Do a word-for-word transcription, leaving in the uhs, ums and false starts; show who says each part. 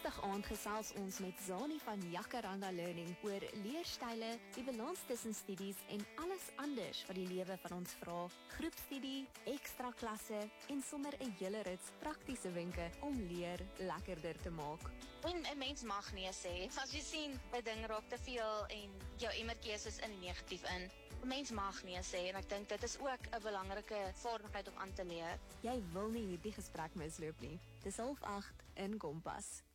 Speaker 1: Woensdag aand gesels ons met Zani van Jacaranda Learning oor leerstyle, die balans tussen studies en alles anders wat die lewe van ons vra. Groepstudie, ekstra klasse en sommer 'n hele rits praktiese wenke om leer lekkerder te maak.
Speaker 2: En 'n mens mag nee sê. As jy sien 'n ding raak te veel en jou emmertjies is in negatief in. 'n Mens mag nee sê en ek dink dit is ook 'n belangrike vaardigheid om aan te leer.
Speaker 1: Jy wil nie hierdie gesprek misloop nie. Dis half agt in Kompas.